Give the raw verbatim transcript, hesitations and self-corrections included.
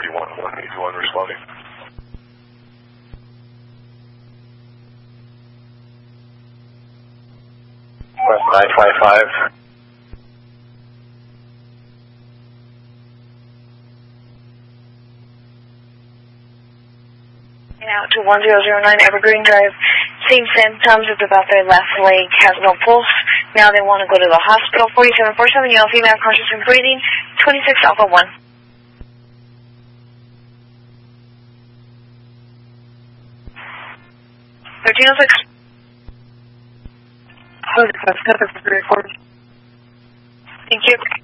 thirty-one, one eighty-one responding. West nine five five. Now to one zero zero nine Evergreen Drive. Same symptoms, it's about their left leg, has no pulse. Now they want to go to the hospital. forty-seven forty-seven, male, female, conscious and breathing. twenty-six Alpha one. thirteen oh six. Thank you.